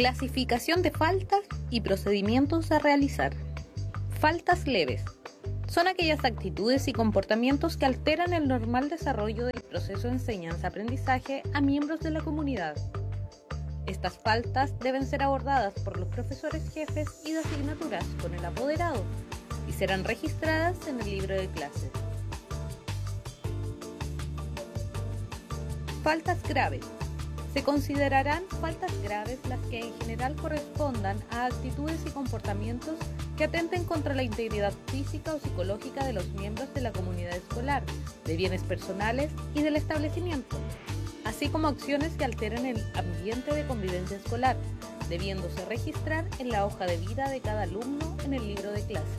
Clasificación de faltas y procedimientos a realizar. Faltas leves. Son aquellas actitudes y comportamientos que alteran el normal desarrollo del proceso de enseñanza-aprendizaje a miembros de la comunidad. Estas faltas deben ser abordadas por los profesores jefes y de asignaturas con el apoderado y serán registradas en el libro de clases. Faltas graves. Se considerarán faltas graves las que en general correspondan a actitudes y comportamientos que atenten contra la integridad física o psicológica de los miembros de la comunidad escolar, de bienes personales y del establecimiento, así como acciones que alteren el ambiente de convivencia escolar, debiéndose registrar en la hoja de vida de cada alumno en el libro de clase.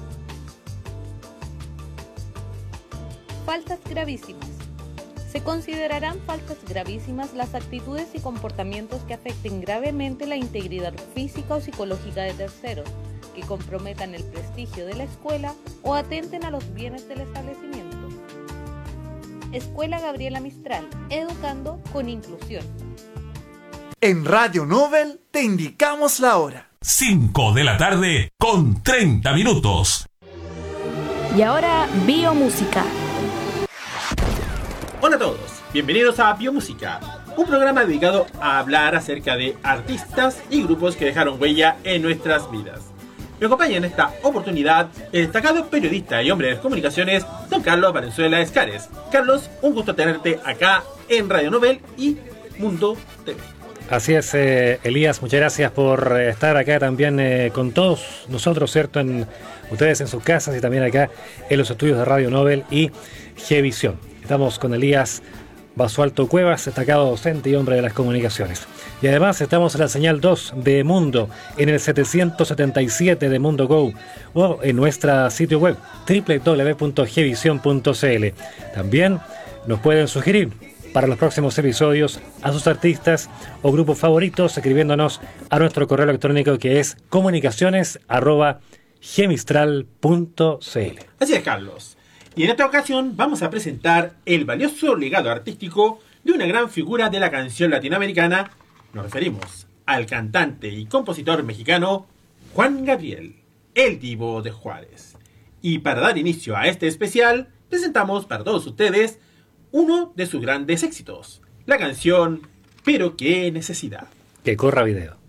Faltas gravísimas. Se considerarán faltas gravísimas las actitudes y comportamientos que afecten gravemente la integridad física o psicológica de terceros, que comprometan el prestigio de la escuela o atenten a los bienes del establecimiento. Escuela Gabriela Mistral, educando con inclusión. En Radio Nobel te indicamos la hora. 5 de la tarde con 30 minutos. Y ahora, Biomúsica. Hola a todos, bienvenidos a Biomúsica, un programa dedicado a hablar acerca de artistas y grupos que dejaron huella en nuestras vidas. Me acompaña en esta oportunidad el destacado periodista y hombre de las comunicaciones, don Carlos Valenzuela Escares. Carlos, un gusto tenerte acá en Radio Nobel y Mundo TV. Así es, Elías, muchas gracias por estar acá también con todos nosotros, ¿cierto? Ustedes en sus casas y también acá en los estudios de Radio Nobel y Gevisión. Estamos con Elías Basualto Cuevas, destacado docente y hombre de las comunicaciones. Y además estamos en la señal 2 de Mundo, en el 777 de Mundo Go, o en nuestra sitio web www.gvision.cl. También nos pueden sugerir para los próximos episodios a sus artistas o grupos favoritos, escribiéndonos a nuestro correo electrónico que es comunicaciones@gemistral.cl. Así es, Carlos. Y en esta ocasión vamos a presentar el valioso legado artístico de una gran figura de la canción latinoamericana. Nos referimos al cantante y compositor mexicano Juan Gabriel, el Divo de Juárez. Y para dar inicio a este especial, presentamos para todos ustedes uno de sus grandes éxitos, la canción Pero qué necesidad. Que corra video.